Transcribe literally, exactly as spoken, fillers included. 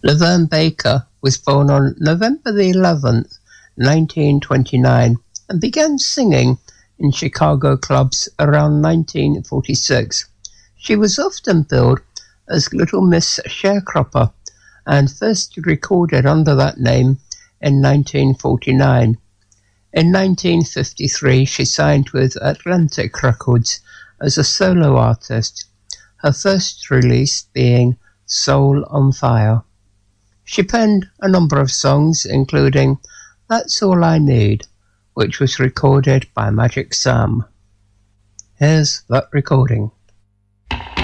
Laverne Baker was born on November the eleventh, nineteen twenty-nine, and began singing in Chicago clubs around nineteen forty-six. She was often billed as Little Miss Sharecropper and first recorded under that name in nineteen forty-nine. In nineteen fifty-three, she signed with Atlantic Records as a solo artist, her first release being Soul on Fire. She penned a number of songs, including That's All I Need, which was recorded by Magic Sam. Here's that recording.